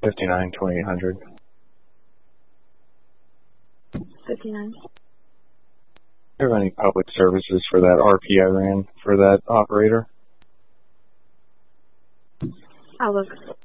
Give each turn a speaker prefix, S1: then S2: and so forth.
S1: 59 2800.
S2: 59.
S1: Do you have any public services for that RP I ran for that operator?
S2: I'll look.